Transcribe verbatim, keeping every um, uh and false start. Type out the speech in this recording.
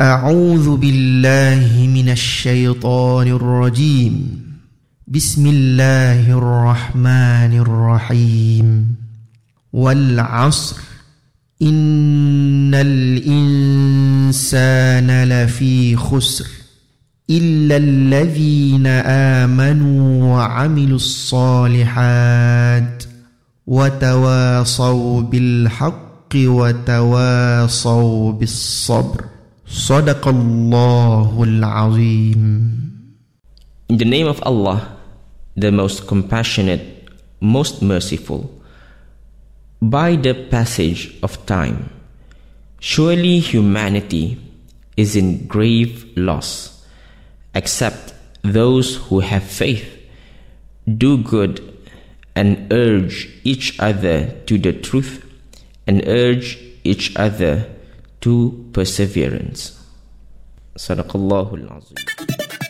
أعوذ بالله من الشيطان الرجيم بسم الله الرحمن الرحيم والعصر إن الإنسان لفي خسر إلا الذين آمنوا وعملوا الصالحات وتواصوا بالحق وتواصوا بالصبر صدق الله العظيم. In the name of Allah, the most compassionate, most merciful. By the passage of time, surely humanity is in grave loss, except those who have faith, do good, and urge each other to the truth, and urge each other to perseverance. Sadaqallahul Azim.